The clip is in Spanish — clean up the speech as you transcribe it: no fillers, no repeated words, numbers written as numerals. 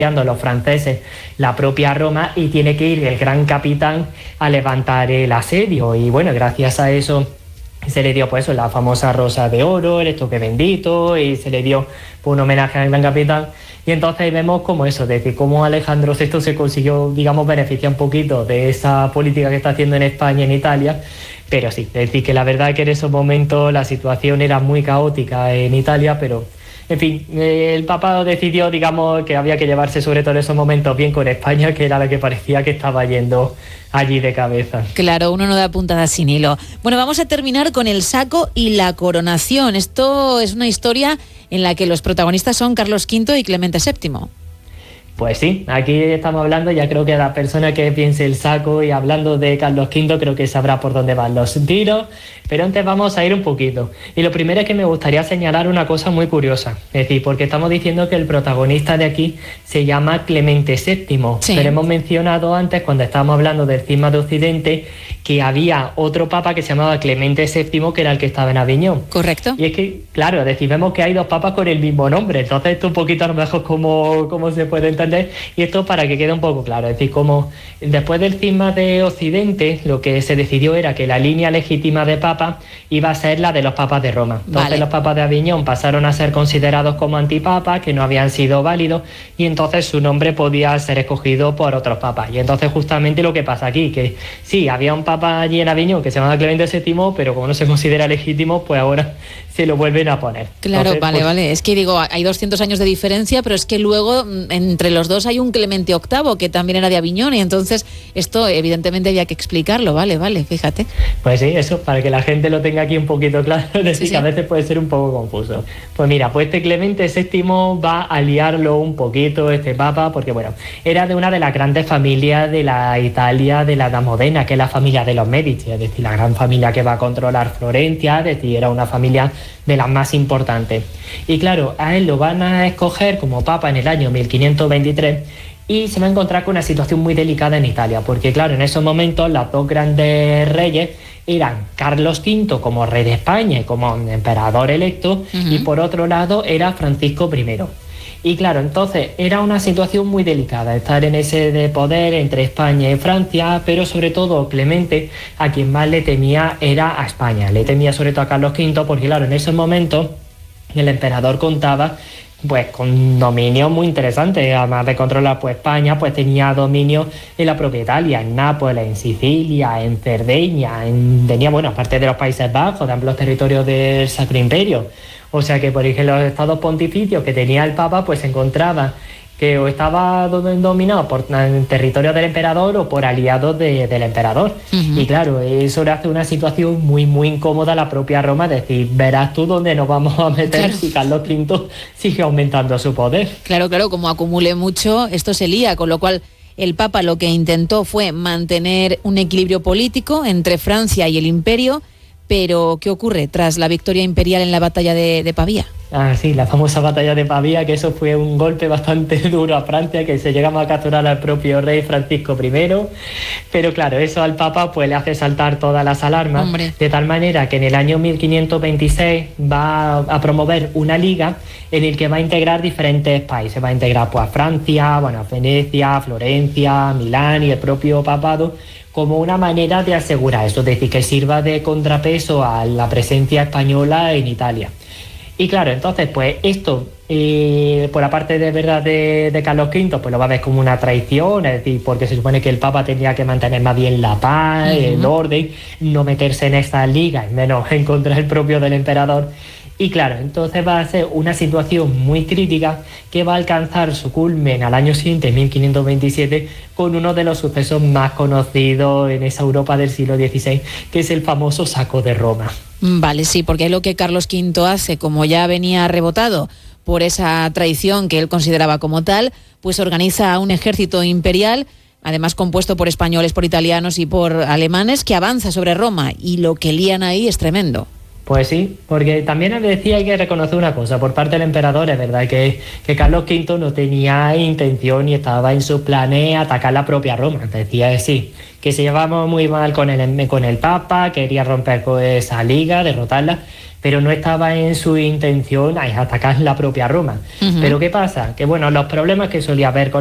los franceses la propia Roma y tiene que ir el gran capitán a levantar el asedio. Y bueno, gracias a eso se le dio pues la famosa rosa de oro, el estoque bendito, y se le dio pues, un homenaje al gran capitán. Y entonces vemos como eso, es decir, cómo Alejandro VI se consiguió, digamos, beneficiar un poquito de esa política que está haciendo en España y en Italia. Pero sí, es decir, que la verdad es que en esos momentos la situación era muy caótica en Italia, pero en fin, el Papa decidió, digamos, que había que llevarse sobre todo en esos momentos bien con España, que era la que parecía que estaba yendo allí de cabeza. Claro, uno no da puntadas sin hilo. Bueno, vamos a terminar con el saco y la coronación. Esto es una historia en la que los protagonistas son Carlos V y Clemente VII. Pues sí, aquí estamos hablando, ya creo que la persona que piense el saco y hablando de Carlos V creo que sabrá por dónde van los tiros, pero antes vamos a ir un poquito. Y lo primero es que me gustaría señalar una cosa muy curiosa, es decir, porque estamos diciendo que el protagonista de aquí se llama Clemente VII, sí. Pero hemos mencionado antes, cuando estábamos hablando del cisma de Occidente, que había otro papa que se llamaba Clemente VII, que era el que estaba en Aviñón. Correcto. Y es que, claro, es decir, vemos que hay dos papas con el mismo nombre, entonces esto un poquito a lo mejor cómo se puede entender. Y esto para que quede un poco claro, es decir, como después del cisma de Occidente, lo que se decidió era que la línea legítima de papa iba a ser la de los papas de Roma. Entonces los papas de Aviñón pasaron a ser considerados como antipapas, que no habían sido válidos, y entonces su nombre podía ser escogido por otros papas. Y entonces justamente lo que pasa aquí, que sí, había un papa allí en Aviñón que se llamaba Clemente VII, pero como no se considera legítimo, pues ahora se lo vuelven a poner. Claro, entonces, vale. Es que digo, hay 200 años de diferencia, pero es que luego entre los dos hay un Clemente VIII que también era de Aviñón, y entonces esto evidentemente había que explicarlo, vale, fíjate. Pues sí, eso, para que la gente lo tenga aquí un poquito claro, es decir, sí. Que a veces puede ser un poco confuso. Pues mira, pues este Clemente VII va a liarlo un poquito, este papa, porque bueno, era de una de las grandes familias de la Italia de la Edad Moderna, que es la familia de los Medici, es decir, la gran familia que va a controlar Florencia, es decir, era una familia de las más importantes. Y claro, a él lo van a escoger como papa en el año 1523 y se va a encontrar con una situación muy delicada en Italia, porque claro, en esos momentos los dos grandes reyes eran Carlos V como rey de España y como emperador electo, y por otro lado era Francisco I. Y claro, entonces era una situación muy delicada, estar en ese de poder entre España y Francia, pero sobre todo Clemente, a quien más le temía era a España, le temía sobre todo a Carlos V, porque claro, en esos momentos el emperador contaba pues con dominio muy interesante, además de controlar pues España, pues tenía dominio en la propia Italia, en Nápoles, en Sicilia, en Cerdeña, tenía, bueno, aparte de los Países Bajos, de los territorios del Sacro Imperio. O sea que, por ejemplo, los estados pontificios que tenía el Papa, pues se encontraban que o estaba dominado por el territorio del emperador o por aliados del emperador. Y claro, eso le hace una situación muy, muy incómoda a la propia Roma, es decir, verás tú dónde nos vamos a meter si Carlos V sigue aumentando su poder. Claro, como acumule mucho, esto se lía, con lo cual el Papa lo que intentó fue mantener un equilibrio político entre Francia y el Imperio. Pero, ¿qué ocurre tras la victoria imperial en la batalla de Pavía? Ah, sí, la famosa batalla de Pavía, que eso fue un golpe bastante duro a Francia, que se llegaba a capturar al propio rey Francisco I. Pero claro, eso al Papa pues le hace saltar todas las alarmas. Hombre. De tal manera que en el año 1526 va a promover una liga en el que va a integrar diferentes países. Va a integrar pues a Francia, bueno, a Venecia, Florencia, Milán y el propio papado, como una manera de asegurar eso, es decir, que sirva de contrapeso a la presencia española en Italia. Y claro, entonces, pues esto, por la parte de verdad de Carlos V, pues lo va a ver como una traición, es decir, porque se supone que el Papa tenía que mantener más bien la paz, el orden, no meterse en estas ligas, menos en contra del propio del emperador. Y claro, entonces va a ser una situación muy crítica que va a alcanzar su culmen al año siguiente, 1527, con uno de los sucesos más conocidos en esa Europa del siglo XVI, que es el famoso saco de Roma. Vale, sí, porque lo que Carlos V hace, como ya venía rebotado por esa traición que él consideraba como tal, pues organiza un ejército imperial, además compuesto por españoles, por italianos y por alemanes, que avanza sobre Roma, y lo que lían ahí es tremendo. Pues sí, porque también decía, hay que reconocer una cosa, por parte del emperador es verdad que Carlos V no tenía intención y estaba en sus planes atacar la propia Roma. Decía sí, que se llevaba muy mal con el Papa, quería romper con esa liga, derrotarla, pero no estaba en su intención atacar la propia Roma. Pero ¿qué pasa? Que bueno, los problemas que solía haber con